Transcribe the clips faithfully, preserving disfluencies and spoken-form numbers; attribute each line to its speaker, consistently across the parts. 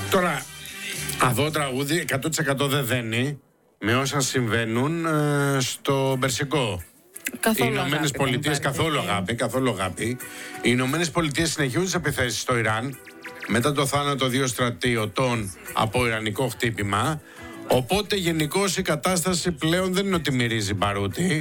Speaker 1: Τώρα, αυτό το τραγούδι εκατό τοις εκατό δεν δένει με όσα συμβαίνουν ε, στο Περσικό.
Speaker 2: Καθόλου
Speaker 1: Οι Ηνωμένες Πολιτείες, καθόλου αγάπη, καθόλου αγάπη. Οι Ηνωμένες Πολιτείες συνεχίζουν τις επιθέσεις στο Ιράν μετά το θάνατο δύο στρατιωτών από ιρανικό χτύπημα. Οπότε γενικώς η κατάσταση πλέον δεν είναι ότι μυρίζει μπαρούτι.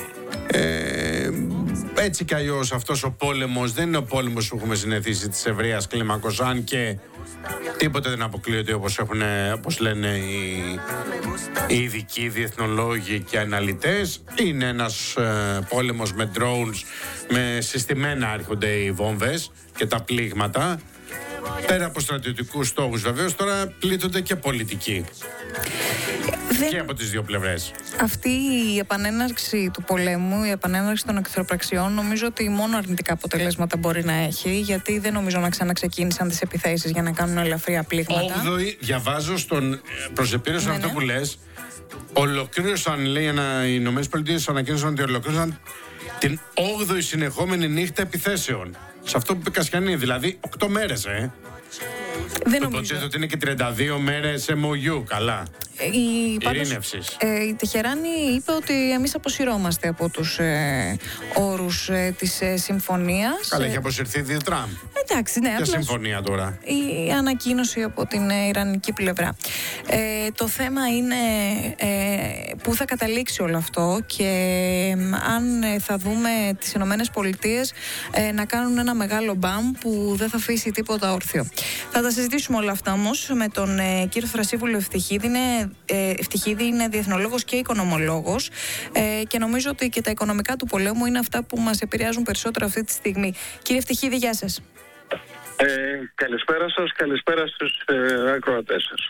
Speaker 1: Ε, έτσι κι αλλιώς αυτός ο πόλεμος δεν είναι ο πόλεμος που έχουμε συνηθίσει της ευρείας κλίμακος, αν και τίποτε δεν αποκλείεται, όπως, έχουν, όπως λένε οι, οι ειδικοί διεθνολόγοι και αναλυτές. Είναι ένας ε, πόλεμος με drones, με συστημένα έρχονται οι βόμβες και τα πλήγματα. Πέρα από στρατιωτικούς στόχους βεβαίως, τώρα πλήττονται και πολιτικοί. Δεν... Και από τις δύο πλευρές.
Speaker 2: Αυτή η επανέναρξη του πολέμου, η επανέναρξη των εχθροπραξιών, νομίζω ότι μόνο αρνητικά αποτελέσματα μπορεί να έχει, γιατί δεν νομίζω να ξαναξεκίνησαν τις επιθέσεις για να κάνουν ελαφριά πλήγματα.
Speaker 1: Όγδοη, διαβάζω στον προσεπήρωσαν
Speaker 2: ναι,
Speaker 1: αυτό
Speaker 2: ναι.
Speaker 1: που λες. Ολοκλήρωσαν, λέει, οι Ηνωμένες Πολιτείες ανακοίνωσαν ότι ολοκλήρωσαν την όγδοη συνεχόμενη νύχτα επιθέσεων. Σε αυτό που είπε Κασιανή, δηλαδή οκτώ μέρες, ε.
Speaker 2: Δεν
Speaker 1: το
Speaker 2: νομίζω.
Speaker 1: ότι είναι και τριάντα δύο μέρες εμ ο γιου, καλά.
Speaker 2: Η, πάντως, ε, η Τεχεράνη είπε ότι εμείς αποσυρώμαστε από τους ε, όρους ε, της ε, συμφωνίας.
Speaker 1: Καλά, έχει αποσυρθεί δύο Τραμπ.
Speaker 2: Εντάξει, ναι.
Speaker 1: Ποια συμφωνία τώρα?
Speaker 2: Η ανακοίνωση από την ε, ιρανική πλευρά. Ε, το θέμα είναι ε, πού θα καταλήξει όλο αυτό και ε, αν ε, θα δούμε τις Ηνωμένες Πολιτείες ε, να κάνουν ένα μεγάλο μπαμ που δεν θα αφήσει τίποτα όρθιο. Θα τα συζητήσουμε όλα αυτά όμως με τον ε, κύριο Θρασίβουλο Ευτυχίδη. Είναι Ε, Ευτυχίδη είναι διεθνολόγος και οικονομολόγος ε, και νομίζω ότι και τα οικονομικά του πολέμου είναι αυτά που μας επηρεάζουν περισσότερο αυτή τη στιγμή. Κύριε Ευτυχίδη, γεια σας.
Speaker 3: Ε, καλησπέρα σας, καλησπέρα στους ε, ακροατές σας.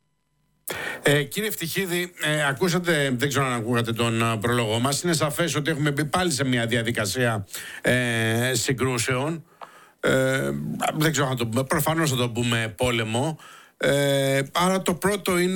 Speaker 1: Ε, κύριε Ευτυχίδη, ε, ακούσατε, δεν ξέρω αν ακούγατε τον α, πρόλογο μας. Είναι σαφές ότι έχουμε μπει πάλι σε μια διαδικασία ε, συγκρούσεων. Ε, δεν ξέρω αν το πούμε, προφανώς θα το πούμε πόλεμο. Ε, άρα το πρώτο είναι